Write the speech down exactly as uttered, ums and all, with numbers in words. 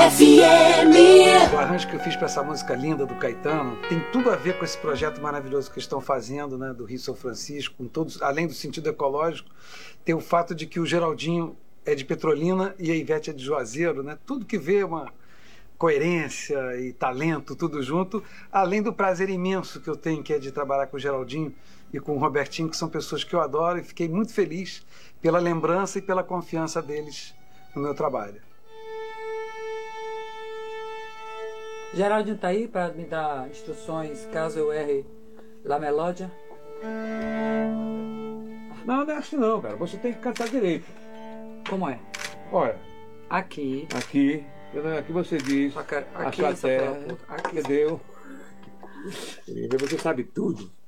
F M. O arranjo que eu fiz para essa música linda do Caetano tem tudo a ver com esse projeto maravilhoso que estão fazendo, né, do Rio São Francisco, com todos, além do sentido ecológico, tem o fato de que o Geraldinho é de Petrolina e a Ivete é de Juazeiro, né? Tudo que vê uma coerência e talento, tudo junto, além do prazer imenso que eu tenho, que é de trabalhar com o Geraldinho e com o Robertinho, que são pessoas que eu adoro, e fiquei muito feliz pela lembrança e pela confiança deles no meu trabalho. Geraldinho tá aí para me dar instruções caso eu erre La Melódia? Não, não é assim não, cara. Você tem que cantar direito. Como é? Olha, Aqui. aqui, aqui você diz, Aqui, a aqui sua essa terra, fala, aqui. entendeu? E você sabe tudo.